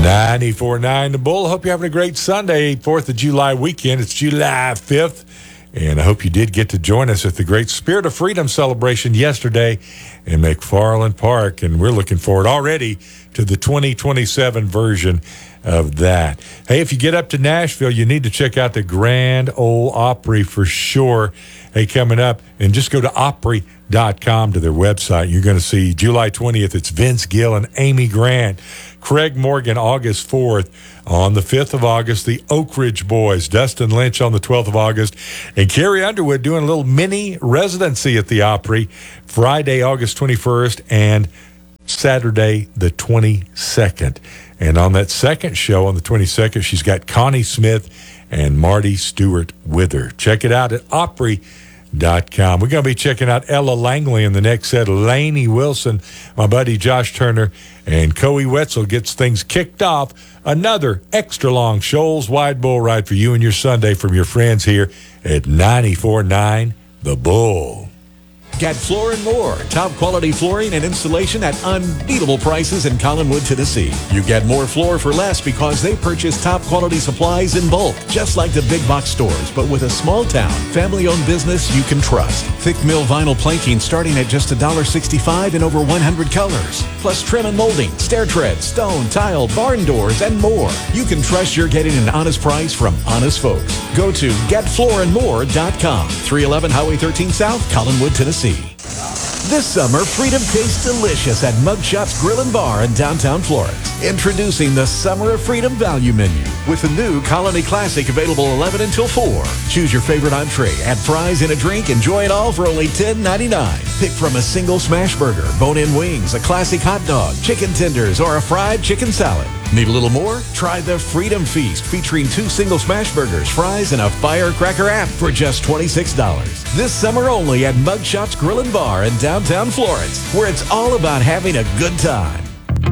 94.9 The Bull. Hope you're having a great Sunday, 4th of July weekend. It's July 5th, and I hope you did get to join us at the great Spirit of Freedom celebration yesterday in McFarland Park, and we're looking forward already to the 2027 version of that. Hey, if you get up to Nashville, you need to check out the Grand Ole Opry for sure. Hey, coming up, and just go to Opry.com to their website. You're going to see July 20th, it's Vince Gill and Amy Grant. Craig Morgan, August 4th. On the 5th of August, the Oak Ridge Boys. Dustin Lynch on the 12th of August. And Carrie Underwood doing a little mini residency at the Opry Friday, August 21st, and Saturday, the 22nd. And on that second show, on the 22nd, she's got Connie Smith and Marty Stewart with her. Check it out at Opry.com. We're going to be checking out Ella Langley in the next set. Lainey Wilson, my buddy Josh Turner, and Coey Wetzel gets things kicked off. Another extra long Shoals Wide Bull Ride for you and your Sunday from your friends here at 94.9 The Bull. Get Floor & More, top quality flooring and installation at unbeatable prices in Collinwood, Tennessee. You get more floor for less because they purchase top quality supplies in bulk, just like the big box stores, but with a small town, family-owned business you can trust. Thick mill vinyl planking starting at just $1.65 in over 100 colors. Plus trim and molding, stair treads, stone, tile, barn doors, and more. You can trust you're getting an honest price from honest folks. Go to getfloorandmore.com, 311 Highway 13 South, Collinwood, Tennessee. This summer, freedom tastes delicious at Mugshot's Grill and Bar in downtown Florence. Introducing the Summer of Freedom Value Menu with the new Colony Classic available 11 until 4. Choose your favorite entree, add fries and a drink, enjoy it all for only $10.99. Pick from a single smash burger, bone-in wings, a classic hot dog, chicken tenders, or a fried chicken salad. Need a little more? Try the Freedom Feast featuring 2 single smash burgers, fries, and a firecracker app for just $26. This summer only at Mugshot's Grill and Bar in downtown Florence, where it's all about having a good time.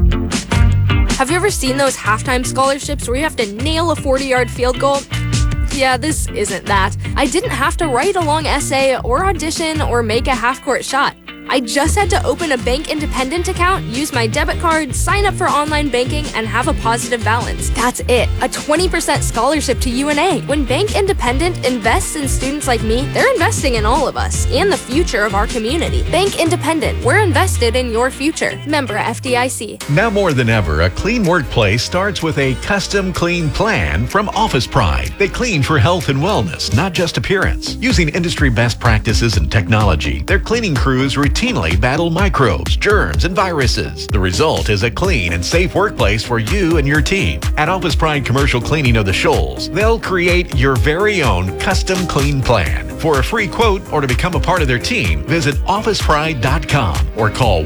Have you ever seen those halftime scholarships where you have to nail a 40-yard field goal? Yeah, this isn't that. I didn't have to write a long essay or audition or make a half-court shot. I just had to open a Bank Independent account, use my debit card, sign up for online banking, and have a positive balance. That's it. A 20% scholarship to UNA. When Bank Independent invests in students like me, they're investing in all of us and the future of our community. Bank Independent. We're invested in your future. Member FDIC. Now more than ever, a clean workplace starts with a custom clean plan from Office Pride. They clean for health and wellness, not just appearance. Using industry best practices and technology, their cleaning crews routinely battle microbes, germs, and viruses. The result is a clean and safe workplace for you and your team. At Office Pride Commercial Cleaning of the Shoals, they'll create your very own custom clean plan. For a free quote or to become a part of their team, visit officepride.com or call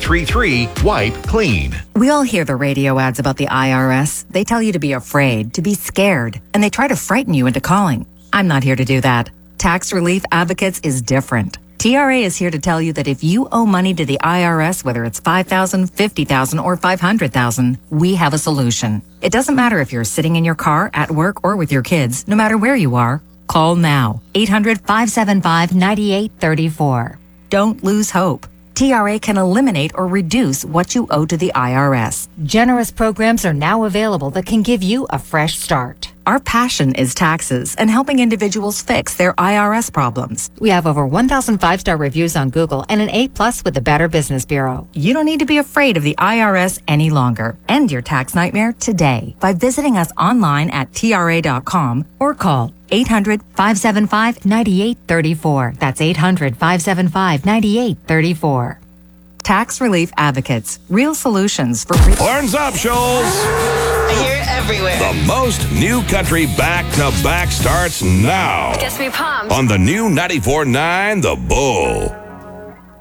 1-833-WIPE-CLEAN. We all hear the radio ads about the IRS. They tell you to be afraid, to be scared, and they try to frighten you into calling. I'm not here to do that. Tax Relief Advocates is different. TRA is here to tell you that if you owe money to the IRS, whether it's $5,000, $50,000, or $500,000, we have a solution. It doesn't matter if you're sitting in your car, at work, or with your kids. No matter where you are, call now. 800-575-9834. Don't lose hope. TRA can eliminate or reduce what you owe to the IRS. Generous programs are now available that can give you a fresh start. Our passion is taxes and helping individuals fix their IRS problems. We have over 1,000 5-star reviews on Google and an A+ with the Better Business Bureau. You don't need to be afraid of the IRS any longer. End your tax nightmare today by visiting us online at TRA.com or call 800-575-9834. That's 800-575-9834. Tax Relief Advocates. Real solutions for... Horns up, Shoals! I hear it everywhere. The most new country back-to-back starts now. Gets me pumped. On the new 94.9 The Bull.